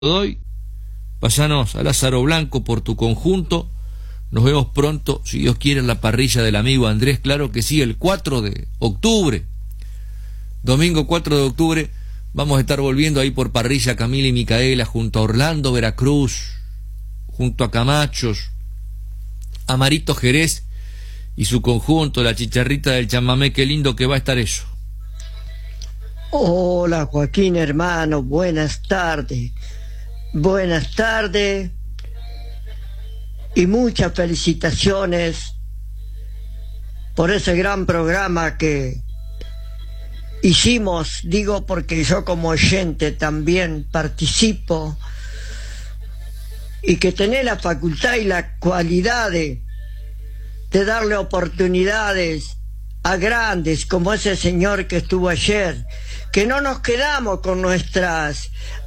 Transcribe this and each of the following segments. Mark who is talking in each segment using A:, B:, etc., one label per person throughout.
A: Hoy, pasanos a Lázaro Blanco por tu conjunto. Nos vemos pronto, si Dios quiere, en la parrilla del amigo Andrés. Claro que sí, el 4 de octubre. Domingo 4 de octubre vamos a estar volviendo ahí por parrilla Camila y Micaela, junto a Orlando Veracruz, junto a Camachos, a Marito Jerez y su conjunto, la Chicharrita del Chamamé. Qué lindo que va a estar eso.
B: Hola Joaquín, hermano, buenas tardes. Buenas tardes y muchas felicitaciones por ese gran programa que hicimos, digo porque yo como oyente también participo, y que tenés la facultad y la cualidad de darle oportunidades a grandes como ese señor que estuvo ayer, que no nos quedamos con nuestras,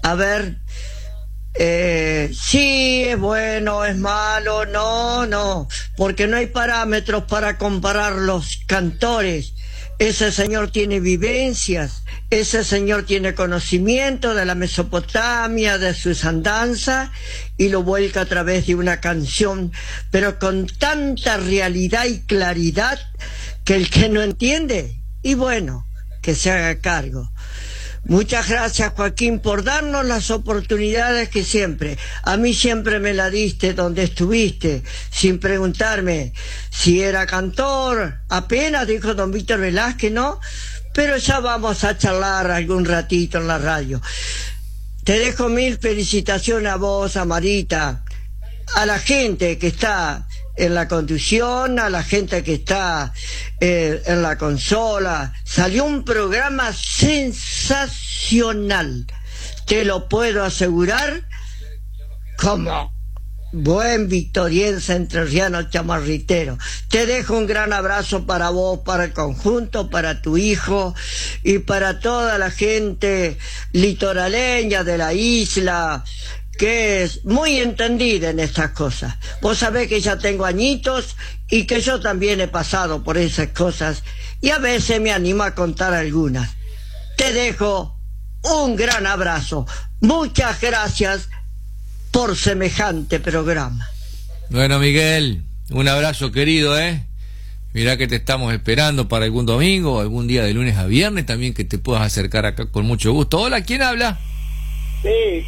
B: sí, es bueno, es malo, no, porque no hay parámetros para comparar los cantores. Ese señor tiene vivencias, ese señor tiene conocimiento de la Mesopotamia, de sus andanzas, y lo vuelca a través de una canción, pero con tanta realidad y claridad que el que no entiende, y bueno, que se haga cargo. Muchas gracias, Joaquín, por darnos las oportunidades que siempre, a mí siempre me la diste donde estuviste, sin preguntarme si era cantor. Apenas dijo don Víctor Velázquez, ¿no? Pero ya vamos a charlar algún ratito en la radio. Te dejo mil felicitaciones a vos, a Marita, a la gente que está en la conducción, a la gente que está en la consola. Salió un programa sensacional, te lo puedo asegurar, como buen victoriense entrerriano chamarritero. Te dejo un gran abrazo para vos, para el conjunto, para tu hijo y para toda la gente litoraleña de la isla, que es muy entendida en estas cosas. Vos sabés que ya tengo añitos y que yo también he pasado por esas cosas, y a veces me animo a contar algunas. Te dejo un gran abrazo. Muchas gracias por semejante programa.
A: Bueno, Miguel, un abrazo querido, Mirá que te estamos esperando para algún domingo, algún día de lunes a viernes también, que te puedas acercar acá con mucho gusto. Hola, ¿quién habla?
C: Sí,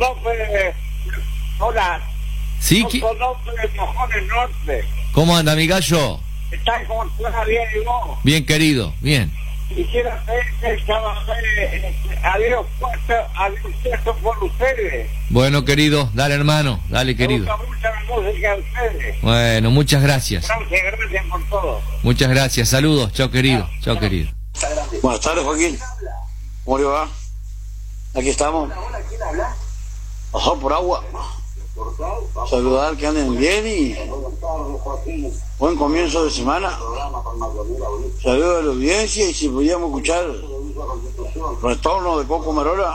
C: hola.
A: Sí,
C: Mojones Norte.
A: ¿Cómo anda, mi gallo?
C: ¿Estás como suena bien y vos?
A: Bien, querido, bien.
C: Quisiera saber que estaba adiós puesto por ustedes.
A: Bueno, querido, dale, hermano, dale, querido.
C: Me gusta mucho la música de ustedes.
A: Bueno, muchas gracias.
C: Gracias por todo.
A: Muchas gracias, saludos, chao, querido, chao, querido.
D: Buenas tardes, Joaquín. ¿Cómo le va? Aquí estamos. Pasado por agua. Saludar, que anden bien y buen comienzo de semana. Saludos a la audiencia, y si podíamos escuchar retorno de Coco Marola.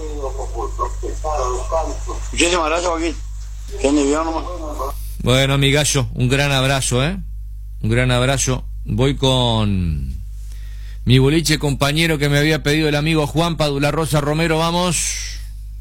D: Muchísimas gracias, Joaquín. Que ande bien nomás.
A: Bueno, mi gallo, un gran abrazo, Un gran abrazo. Voy con mi boliche compañero que me había pedido el amigo Juan Padula Rosa Romero. Vamos.